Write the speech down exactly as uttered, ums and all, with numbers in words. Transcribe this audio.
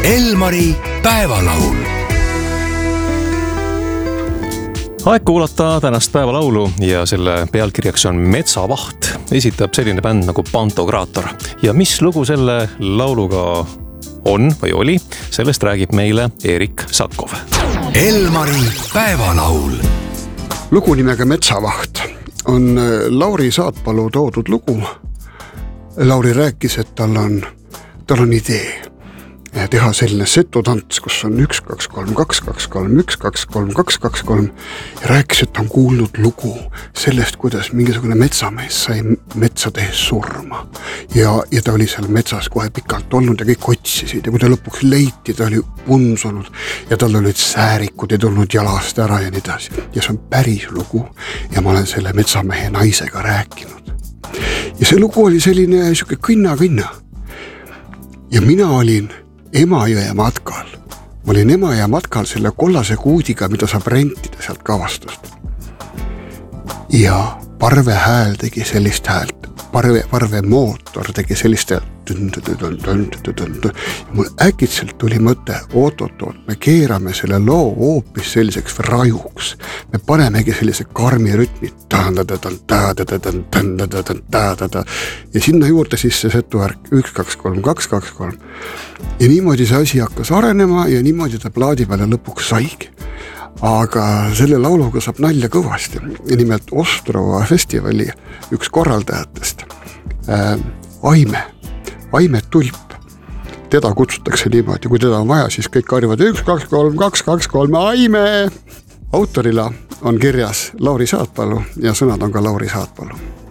Elmari päevalaul. Aeg kuulata tänast päevalaulu ja selle pealkirjaks on Metsavaht. Esitab selline bänd nagu Pantokraator. Ja mis lugu selle lauluga on või oli, sellest räägib meile Erik Satkov. Elmari päevalaul. Lugu nimega Metsavaht on Lauri Saatpalu toodud lugu. Lauri rääkis, et tal on, tal on idee teha selline setutants, kus on üks, kaks, kolm, kaks, kaks, kolm, üks, kaks, kolm, kaks, kaks, kolm ja rääkis, et ta on kuulnud lugu sellest, kuidas mingisugune metsamees sai metsa tehes surma ja, ja ta oli seal metsas kohe pikalt olnud ja kõik otsisid ja kui ta lõpuks leiti, ta oli unsunud ja tal olid säärikud ja tulnud jalast ära ja nii edasi ja see on päris lugu ja ma olen selle metsamehe naisega rääkinud ja see lugu oli selline siuke kõnna-kõnna ja mina olin Emajõe matkal. Ma olin Emajõe matkal selle kollase kuudiga, mida saab rentida sealt kavastust. Ja parve hääl tegi sellist häält. Parve, parve mootor tegi sellist häält. Mul äkitselt tuli mõte, oot-oot-oot, me keerame selle loo hoopis selliseks rajuks. Me panemegi sellise karmi rütmi. Ja sinna juurde siis see setuärk üks, kaks, kolm, kaks, kaks, kolm. Ja niimoodi see asi hakkas arenema ja niimoodi ta plaadi peale lõpuks saigi. Aga selle lauluga saab nalja kõvasti. Nimelt Ostrova festivali üks korraldajatest. Äh, Aime. Aime Tulp. Teda kutsutakse niimoodi, kui teda on vaja, siis kõik karjuvad üks, kaks, kolm, kaks, kaks, kolm, Aime! Autorila on kirjas Lauri Saatpalu ja sõnad on ka Lauri Saatpalu.